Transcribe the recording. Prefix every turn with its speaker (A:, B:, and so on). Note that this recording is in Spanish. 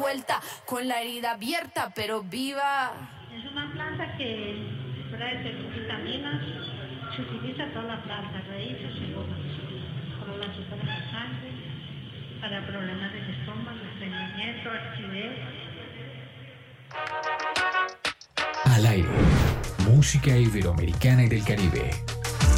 A: vuelta, con la herida abierta, pero viva.
B: Es una planta que trae vitaminas, se utiliza toda la planta, raíces y hojas, para la azúcar de la sangre, para problemas del estómago, estreñimiento, acidez.
C: Al aire, música iberoamericana y del Caribe.